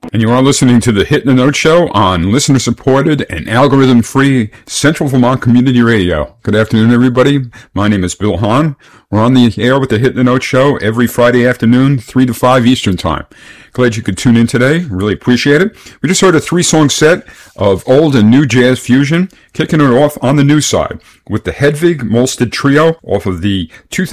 And you are listening to the Hit in the Note Show on listener-supported and algorithm-free Central Vermont Community Radio. Good afternoon, everybody. My name is Bill Hahn. We're on the air with the Hit in the Note Show every Friday afternoon, 3 to 5 Eastern Time. Glad you could tune in today. Really appreciate it. We just heard a 3-song set of old and new jazz fusion, kicking it off on the new side with the Hedvig Molstad Trio off of the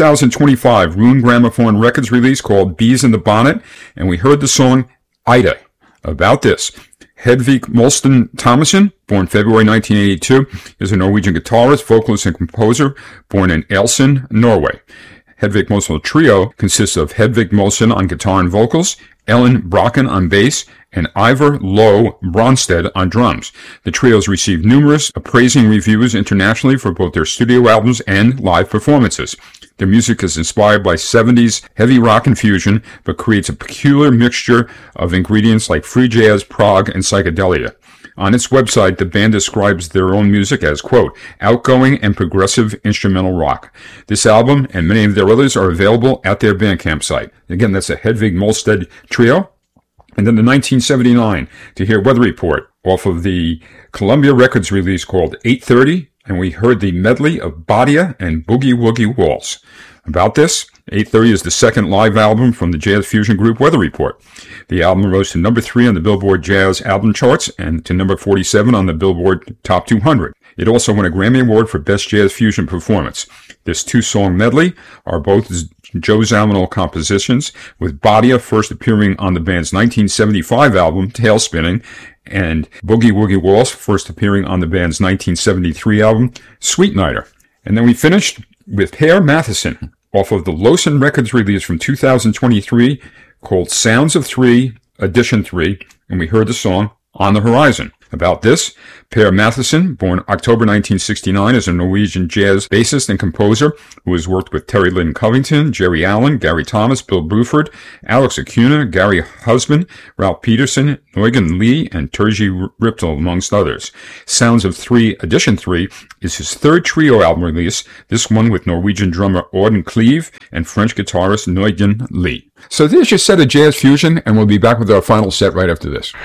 2025 Rune Gramophone Records release called Bees in the Bonnet, and we heard the song Ida. About this, Hedvig Molstad Thomassen, born February 1982, is a Norwegian guitarist, vocalist, and composer born in Eilsund, Norway. Hedvig Molstad Trio consists of Hedvig Molstad on guitar and vocals, Ellen Brocken on bass, and Ivar Loe Bronsted on drums. The trio has received numerous appraising reviews internationally for both their studio albums and live performances. Their music is inspired by 70s heavy rock and fusion, but creates a peculiar mixture of ingredients like free jazz, prog, and psychedelia. On its website, the band describes their own music as, quote, outgoing and progressive instrumental rock. This album and many of their others are available at their Bandcamp site. Again, that's a Hedvig Molstad Trio. And then the 1979 To Hear Weather Report off of the Columbia Records release called 830, and we heard the medley of Badia and Boogie Woogie Waltz. About this, 830 is the second live album from the jazz fusion group Weather Report. The album rose to number 3 on the Billboard Jazz Album Charts and to number 47 on the Billboard Top 200. It also won a Grammy Award for Best Jazz Fusion Performance. This 2-song medley are both Joe Zawinul compositions, with Badia first appearing on the band's 1975 album Tailspinning, and Boogie Woogie Waltz first appearing on the band's 1973 album Sweetnighter. And then we finished with Per Matheson off of the Lowson Records release from 2023 called Sounds of 3, Edition 3, and we heard the song On the Horizon. About this, Per Matheson, born October 1969, is a Norwegian jazz bassist and composer who has worked with Terry Lynn Covington, Jerry Allen, Gary Thomas, Bill Bruford, Alex Acuna, Gary Husband, Ralph Peterson, Eugen Lee, and Turji Riptel, amongst others. Sounds of 3, Edition 3 is his third trio album release, this one with Norwegian drummer Auden Cleve and French guitarist Eugen Lee. So there's your set of jazz fusion, and we'll be back with our final set right after this.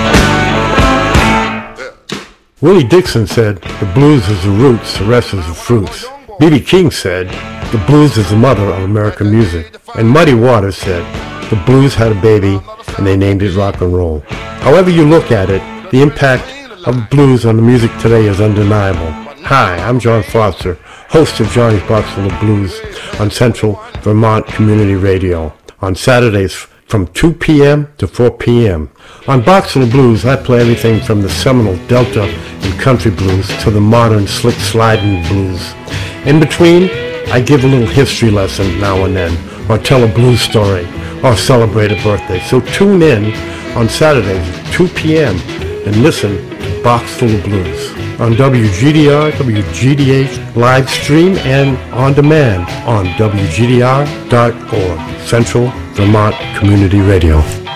Willie Dixon said, the blues is the roots, the rest is the fruits. B.B. King said, the blues is the mother of American music. And Muddy Waters said, the blues had a baby and they named it rock and roll. However you look at it, the impact of blues on the music today is undeniable. Hi, I'm John Foster, host of Johnny's Boxful of Blues on Central Vermont Community Radio on Saturdays from 2 p.m. to 4 p.m. On Boxful of Blues, I play everything from the seminal Delta and country blues to the modern slick sliding blues. In between, I give a little history lesson now and then, or tell a blues story, or celebrate a birthday. So tune in on Saturdays at 2 p.m. and listen to Boxful of Blues on WGDR, WGDH, live stream, and on demand on WGDR.org, Central Vermont Community Radio.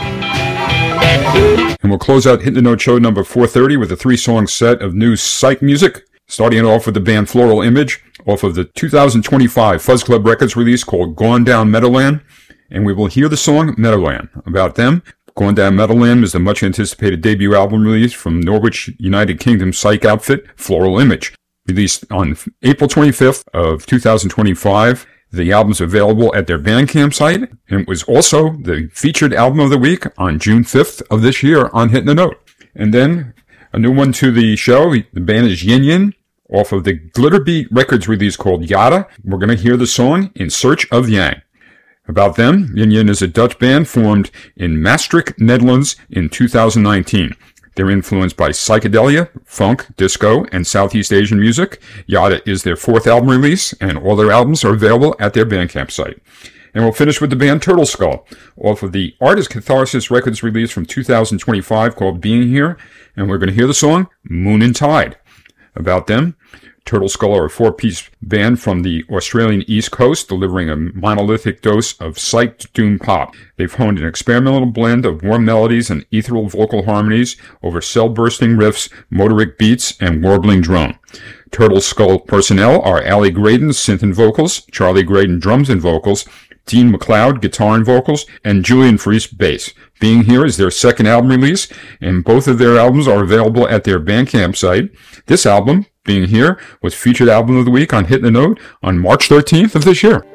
And we'll close out Hit the Note Show number 430 with a 3-song set of new psych music, starting it off with the band Floral Image off of the 2025 Fuzz Club Records release called Gone Down Meadowland, and we will hear the song Meadowland. About them, Gone Down Meadowland is the much-anticipated debut album release from Norwich, United Kingdom psych outfit Floral Image. Released on April 25th of 2025, the album's available at their Bandcamp site, and it was also the featured album of the week on June 5th of this year on Hitting the Note. And then a new one to the show, the band is Yin Yin, off of the Glitterbeat Records release called Yada. We're going to hear the song In Search of Yang. About them, Yin Yin is a Dutch band formed in Maastricht, Netherlands in 2019. They're influenced by psychedelia, funk, disco, and Southeast Asian music. Yada is their 4th album release, and all their albums are available at their Bandcamp site. And we'll finish with the band Turtle Skull, off of the Artist Catharsis Records release from 2025 called Being Here, and we're going to hear the song Moon and Tide. About them, Turtle Skull are a 4-piece band from the Australian East Coast, delivering a monolithic dose of psyched doom pop. They've honed an experimental blend of warm melodies and ethereal vocal harmonies over cell-bursting riffs, motoric beats, and warbling drone. Turtle Skull personnel are Allie Graydon, synth and vocals, Charlie Graydon, drums and vocals, Dean McLeod, guitar and vocals, and Julian Freese, bass. Being Here is their second album release, and both of their albums are available at their Bandcamp site. This album, Being Here, was featured album of the week on Hitting the Note on March 13th of this year.